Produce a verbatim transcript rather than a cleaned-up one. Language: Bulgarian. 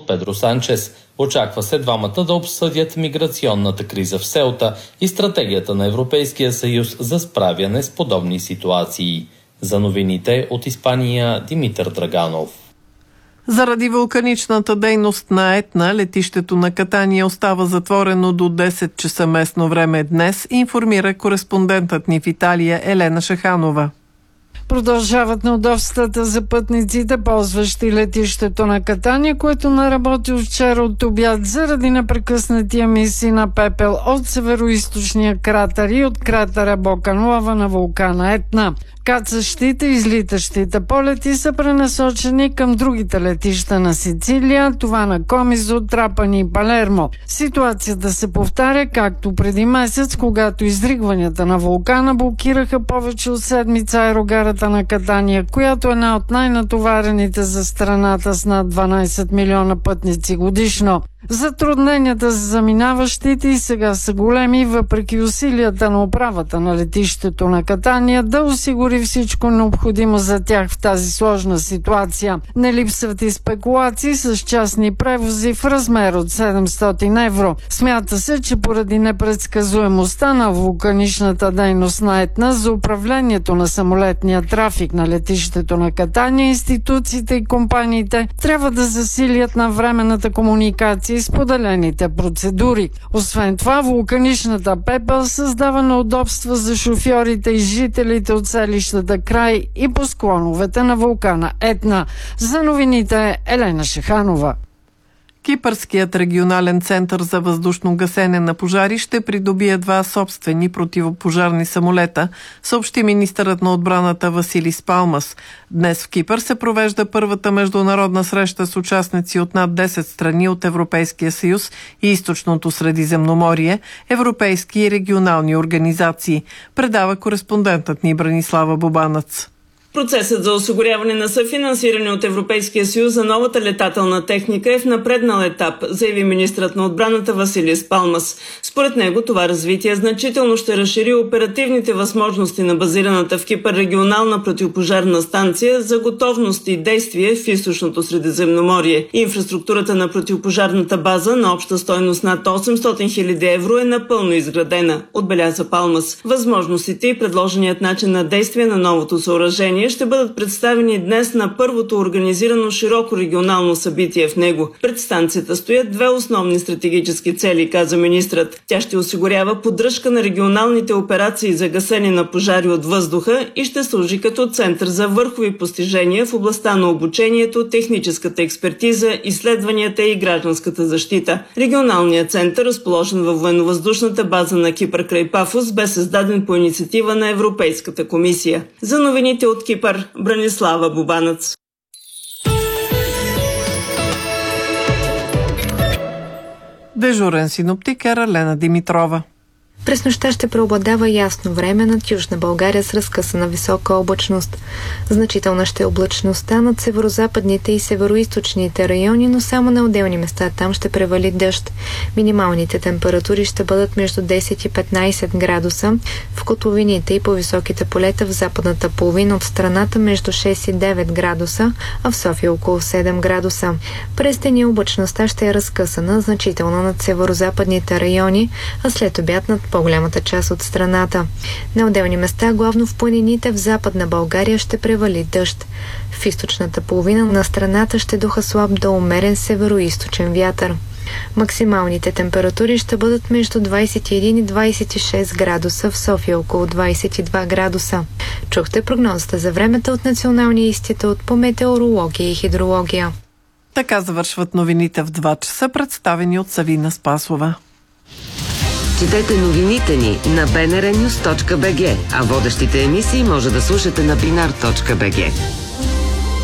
от Педро Санчес. Очаква се двамата да обсъдят миграционната криза в Сеута и стратегията на Европейския съюз за справяне с подобни ситуации. За новините от Испания, Димитър Драганов. Заради вулканичната дейност на Етна, летището на Катания остава затворено до десет часа местно време днес, информира кореспондентът ни в Италия Елена Шаханова. Продължават неудобствата за пътниците, ползващи летището на Катания, което не работи вчера от обяд заради непрекъснати емисии на пепел от североизточния кратер и от кратера Боканлава на вулкана Етна. Кацащите и излитащите полети са пренасочени към другите летища на Сицилия, това на Комизо, Трапани и Палермо. Ситуацията се повтаря както преди месец, когато изригванията на вулкана блокираха повече от седмица аерогарата на Катания, която е една от най-натоварените за страната с над дванадесет милиона пътници годишно. Затрудненията за заминаващите и сега са големи, въпреки усилията на управата на летището на Катания да осигури всичко необходимо за тях в тази сложна ситуация. Не липсват и спекулации с частни превози в размер от седемстотин евро. Смята се, че поради непредсказуемостта на вулканичната дейност на Етна за управлението на самолетния трафик на летището на Катания, институциите и компаниите трябва да засилят навременната комуникация и споделените процедури. Освен това, вулканичната пепел създава неудобства за шофьорите и жителите от селищата край и по склоновете на вулкана Етна. За новините Елена Шаханова. Кипърският регионален център за въздушно гасене на пожари ще придобие два собствени противопожарни самолета, съобщи министърът на отбраната Василис Палмас. Днес в Кипър се провежда първата международна среща с участници от над десет страни от Европейския съюз и Източното Средиземноморие, европейски и регионални организации, предава кореспондентът ни Бранислава Бобанац. Процесът за осигуряване на съфинансиране от Европейския съюз за новата летателна техника е в напреднал етап, заяви министрът на отбраната Василис Палмас. Според него това развитие значително ще разшири оперативните възможности на базираната в Кипър регионална противопожарна станция за готовност и действие в Източното Средиземноморие. Инфраструктурата на противопожарната база на обща стойност над осемстотин хиляди евро е напълно изградена, отбеляза Палмас. Възможностите и предложеният начин на действие на новото съоръжение ще бъдат представени днес на първото организирано широко регионално събитие в него. Пред станцията стоят две основни стратегически цели, каза министрът. Тя ще осигурява поддръжка на регионалните операции за гасене на пожари от въздуха и ще служи като център за върхови постижения в областта на обучението, техническата експертиза, изследванията и гражданската защита. Регионалният център, разположен във военновъздушната база на Кипър край Пафос, бе създаден по инициатива на Европейската комисия. За новините от Кипър, Бранислава Бобанац. Дежурен синоптик е Ралена Димитрова. През нощта ще преобладава ясно време над Южна България с разкъсана висока облачност. Значителна ще е облачността над северозападните и североизточните райони, но само на отделни места там ще превали дъжд. Минималните температури ще бъдат между десет и петнадесет градуса, в котловините и по високите полета в западната половина от страната между шест и девет градуса, а в София около седем градуса. През деня облачността ще е разкъсана, значително над северозападните райони, а след обяд над по-голямата част от страната. На отделни места, главно в планините в Западна България, ще превали дъжд. В източната половина на страната ще духа слаб до умерен североизточен вятър. Максималните температури ще бъдат между двадесет и един и двадесет и шест градуса, в София около двадесет и два градуса. Чухте прогнозата за времето от Националния институт по метеорология и хидрология. Така завършват новините в два часа, представени от Савина Спасова. Четете новините ни на би ен ар нюз точка би джи, а водещите емисии може да слушате на бинар точка би джи.